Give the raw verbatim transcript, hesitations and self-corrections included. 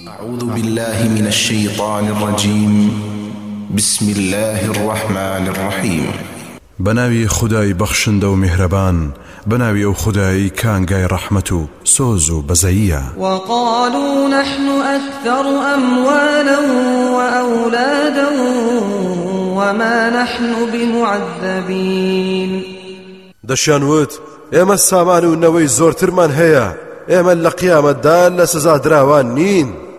أعوذ بالله من الشيطان الرجيم بسم الله الرحمن الرحيم بناوي خداي بخشند و مهربان بناوي او خداي كانغاي رحمتو سوزو بزيا. وقالوا نحن أكثر أموالا وأولادا وما نحن بمعذبين. دشانوت اما السامان ونوي زورتر من هيا اما لقيامة دال لسزا دراوان نين.